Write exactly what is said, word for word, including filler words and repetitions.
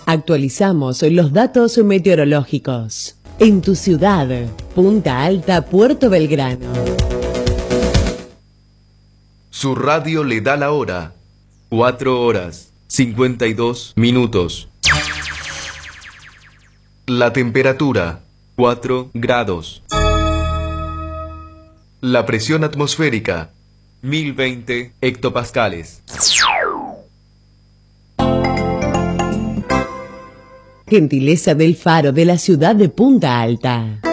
Actualizamos los datos meteorológicos. En tu ciudad, Punta Alta, Puerto Belgrano. Su radio le da la hora. Cuatro horas, cincuenta y dos minutos. La temperatura, cuatro grados. La presión atmosférica, mil veinte hectopascales. Gentileza del Faro de la ciudad de Punta Alta.